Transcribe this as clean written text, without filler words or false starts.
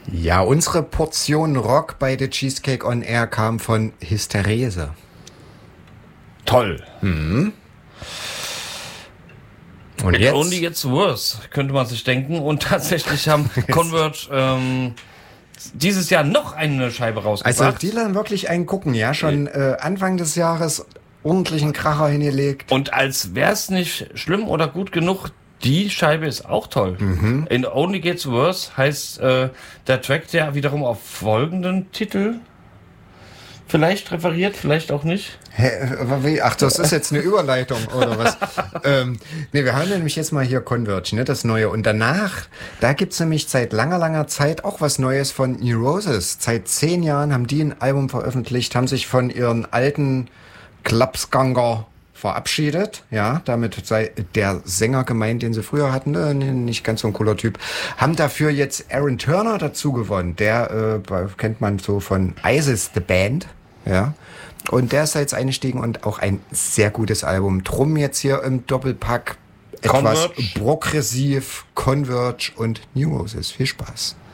Ja, unsere Portion Rock bei The Cheesecake on Air kam von Hysterese. Toll. Und It jetzt? only gets worse, könnte man sich denken. Und tatsächlich haben Converge dieses Jahr noch eine Scheibe rausgebracht. Also die lassen wirklich einen gucken, ja, schon Anfang des Jahres ordentlichen Kracher hingelegt. Und als wäre es nicht schlimm oder gut genug, die Scheibe ist auch toll. In Only Gets Worse heißt der Track, der wiederum auf folgenden Titel vielleicht referiert, vielleicht auch nicht. Ach, das ist jetzt eine Überleitung, oder was? Nee, wir haben nämlich jetzt mal hier Converge, ne, das Neue. Und danach, da gibt's nämlich seit langer Zeit auch was Neues von New Roses. Seit 10 Jahren haben die ein Album veröffentlicht, haben sich von ihren alten Klapskanger verabschiedet. Ja, damit sei der Sänger gemeint, den sie früher hatten, nicht ganz so ein cooler Typ. Haben dafür jetzt Aaron Turner dazu gewonnen. Der kennt man so von ISIS, The Band. Ja. Und der ist da jetzt eingestiegen und auch ein sehr gutes Album. Drum jetzt hier im Doppelpack etwas Converge. progressiv, Converge und New Roses. Viel Spaß.